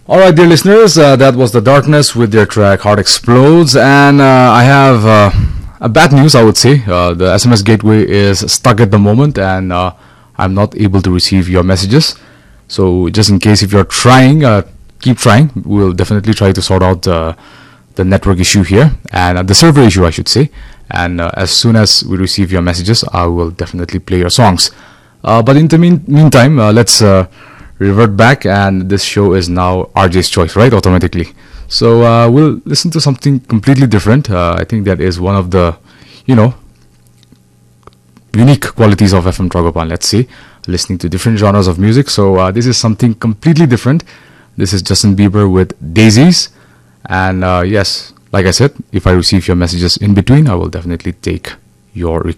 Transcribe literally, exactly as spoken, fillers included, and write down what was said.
All right, dear listeners, uh, that was The Darkness with their track Heart Explodes. And uh, I have uh, a bad news, I would say. Uh, the S M S gateway is stuck at the moment, and uh, I'm not able to receive your messages. So just in case if you're trying, uh, keep trying. We'll definitely try to sort out uh, the network issue here, and uh, the server issue, I should say. And uh, as soon as we receive your messages, I will definitely play your songs. Uh, but in the mean- meantime, uh, let's... Uh, revert back, and this show is now R J's choice, right? Automatically. So uh, we'll listen to something completely different. Uh, I think that is one of the, you know, unique qualities of F M Tragopan, let's say, listening to different genres of music. So uh, this is something completely different. This is Justin Bieber with Daisies. And uh, yes, like I said, if I receive your messages in between, I will definitely take your request.